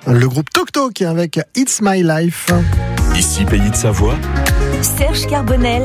Le groupe Tok Tok avec It's My Life. Ici Pays de Savoie. Serge Carbonel.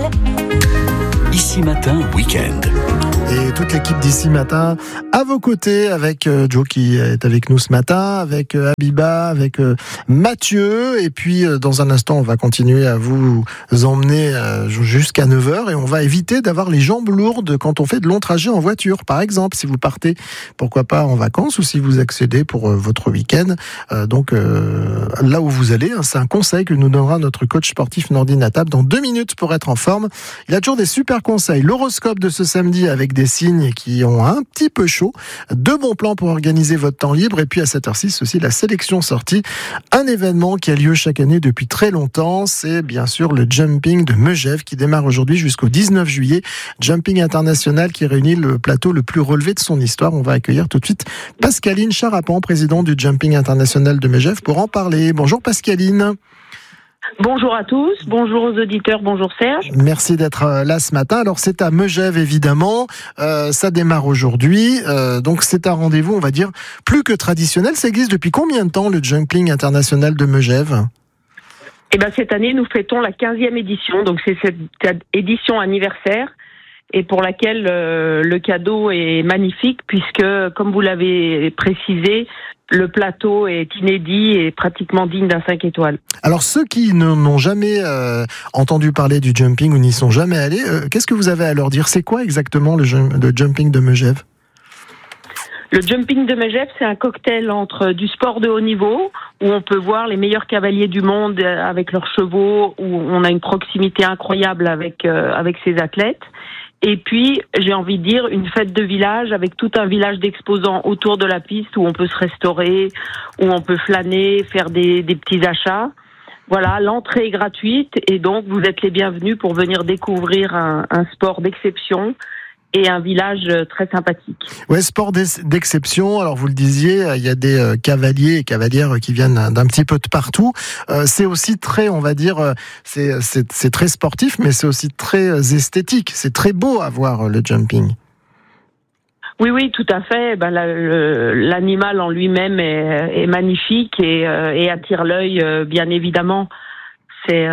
Ici Matin, week-end. Et toute l'équipe d'Ici Matin à vos côtés avec Joe qui est avec nous ce matin, avec Habiba, avec Mathieu. Et puis dans un instant, on va continuer à vous emmener jusqu'à 9h et on va éviter d'avoir les jambes lourdes quand on fait de longs trajets en voiture. Par exemple, si vous partez, pourquoi pas en vacances ou si vous accédez pour votre week-end. Donc là où vous allez, c'est un conseil que nous donnera notre coach sportif Nordine Attab dans 2 minutes pour être en forme. Il a toujours des super conseils. L'horoscope de ce samedi avec des signes qui ont un petit peu chaud. 2 bons plans pour organiser votre temps libre. Et puis à 7h06 aussi la sélection sortie. Un événement qui a lieu chaque année depuis très longtemps. C'est bien sûr le Jumping de Megève qui démarre aujourd'hui jusqu'au 19 juillet. Jumping international qui réunit le plateau le plus relevé de son histoire. On va accueillir tout de suite Pascaline Charapan, présidente du Jumping international de Megève, pour en parler. Bonjour Pascaline. Bonjour à tous, bonjour aux auditeurs, bonjour Serge. Merci d'être là ce matin. Alors c'est à Megève évidemment, ça démarre aujourd'hui, donc c'est un rendez-vous on va dire plus que traditionnel. Ça existe depuis combien de temps le Jumping international de Megève ? Eh ben cette année nous fêtons la 15e édition, donc c'est cette édition anniversaire et pour laquelle le cadeau est magnifique puisque comme vous l'avez précisé, le plateau est inédit et pratiquement digne d'un 5 étoiles. Alors ceux qui n'ont jamais entendu parler du jumping ou n'y sont jamais allés, qu'est-ce que vous avez à leur dire ? C'est quoi exactement le jumping de Megève ? Le jumping de Megève, c'est un cocktail entre du sport de haut niveau, où on peut voir les meilleurs cavaliers du monde avec leurs chevaux, où on a une proximité incroyable avec ces athlètes. Et puis, j'ai envie de dire, une fête de village avec tout un village d'exposants autour de la piste où on peut se restaurer, où on peut flâner, faire des petits achats. Voilà, l'entrée est gratuite et donc vous êtes les bienvenus pour venir découvrir un sport d'exception et un village très sympathique. Ouais, sport d'exception. Alors vous le disiez, il y a des cavaliers et cavalières qui viennent d'un petit peu de partout. C'est aussi très, on va dire, c'est très sportif, mais c'est aussi très esthétique. C'est très beau à voir le jumping. Oui, tout à fait. Ben, l'animal en lui-même est magnifique et attire l'œil, bien évidemment. C'est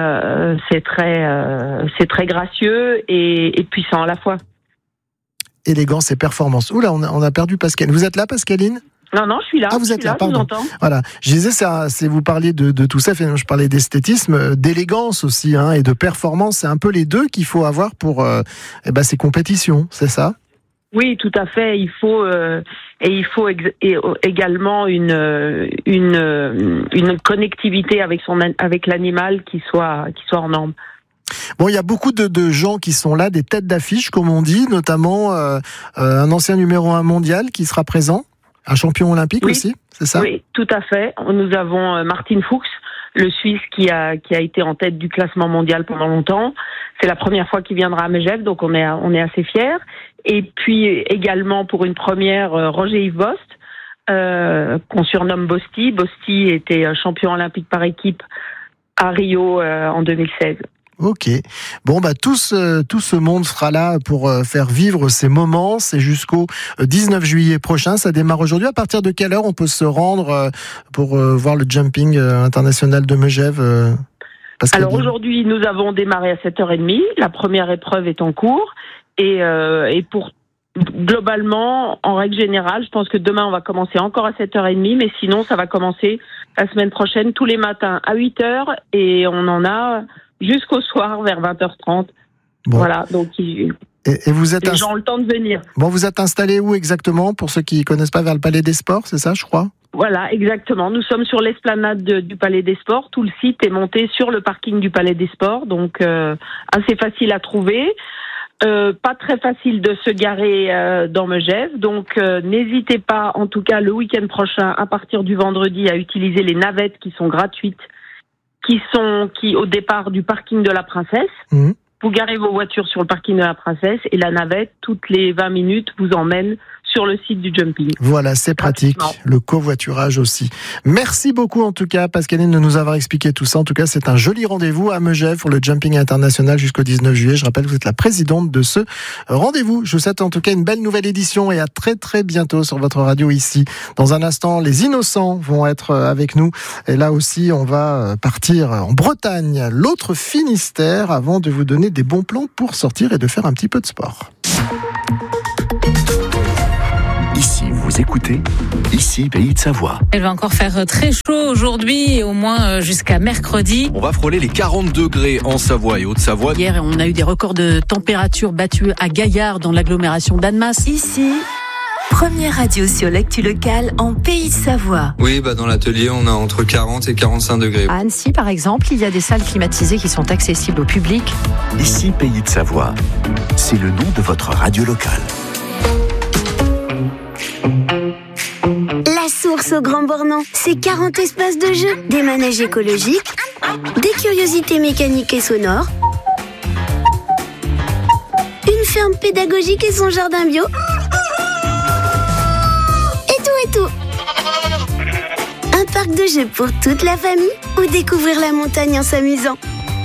très gracieux et puissant à la fois. Élégance et performance. Oula, on a perdu Pascaline. Vous êtes là, Pascaline ? Non, je suis là. Ah, vous êtes là, pardon. Je vous entends. Voilà. Je disais, vous parliez de tout ça, je parlais d'esthétisme, d'élégance aussi, et de performance. C'est un peu les deux qu'il faut avoir pour ces compétitions, c'est ça ? Oui, tout à fait. Il faut également une connectivité avec l'animal qui soit en norme. Bon, il y a beaucoup de gens qui sont là, des têtes d'affiche, comme on dit, notamment un ancien numéro 1 mondial qui sera présent, un champion olympique aussi, c'est ça ? Oui, tout à fait. Nous avons Martin Fuchs, le Suisse qui a été en tête du classement mondial pendant longtemps. C'est la première fois qu'il viendra à Megève, donc on est assez fiers. Et puis également pour une première, Roger-Yves Bost, qu'on surnomme Bosti. Bosti était champion olympique par équipe à Rio en 2016. Ok. Bon, tout ce monde sera là pour faire vivre ces moments. C'est jusqu'au 19 juillet prochain. Ça démarre aujourd'hui. À partir de quelle heure on peut se rendre pour voir le jumping international de Megève Alors aujourd'hui, nous avons démarré à 7h30. La première épreuve est en cours. Et pour globalement, en règle générale, je pense que demain on va commencer encore à 7h30. Mais sinon, ça va commencer la semaine prochaine tous les matins à 8h. Et on en a jusqu'au soir vers 20h30. Bon. Voilà, donc et vous êtes les gens ont le temps de venir. Bon, vous êtes installé où exactement, pour ceux qui ne connaissent pas, vers le Palais des Sports, c'est ça, je crois ? Voilà, exactement. Nous sommes sur l'esplanade du Palais des Sports. Tout le site est monté sur le parking du Palais des Sports, donc assez facile à trouver. Pas très facile de se garer dans Megève, donc n'hésitez pas, en tout cas le week-end prochain, à partir du vendredi, à utiliser les navettes qui sont gratuites, qui au départ du parking de la Princesse. Vous garez vos voitures sur le parking de la Princesse et la navette, toutes les 20 minutes, vous emmène sur le site du jumping. Voilà, c'est pratique. Le covoiturage aussi. Merci beaucoup en tout cas, Pascaline, de nous avoir expliqué tout ça. En tout cas, c'est un joli rendez-vous à Megève pour le jumping international jusqu'au 19 juillet. Je rappelle que vous êtes la présidente de ce rendez-vous. Je vous souhaite en tout cas une belle nouvelle édition et à très très bientôt sur votre radio ici. Dans un instant, les Innocents vont être avec nous. Et là aussi, on va partir en Bretagne, l'autre Finistère, avant de vous donner des bons plans pour sortir et de faire un petit peu de sport. Ici, vous écoutez, ici, Pays de Savoie. Elle va encore faire très chaud aujourd'hui et au moins jusqu'à mercredi. On va frôler les 40 degrés en Savoie et Haute-Savoie. Hier, on a eu des records de température battus à Gaillard dans l'agglomération d'Annemasse. Ici, première radio sur l'actu locale en Pays de Savoie. Oui, dans l'atelier, on a entre 40 et 45 degrés. À Annecy, par exemple, il y a des salles climatisées qui sont accessibles au public. Ici, Pays de Savoie. C'est le nom de votre radio locale. La source au Grand Bornand, c'est 40 espaces de jeu, des manèges écologiques, des curiosités mécaniques et sonores, une ferme pédagogique et son jardin bio, et tout. Un parc de jeux pour toute la famille ou découvrir la montagne en s'amusant.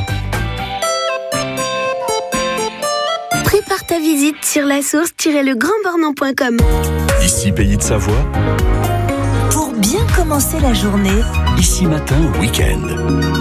Prépare ta visite sur lasource-legrandbornand.com. Ici, Pays de Savoie. Pour bien commencer la journée, Ici Matin, week-end.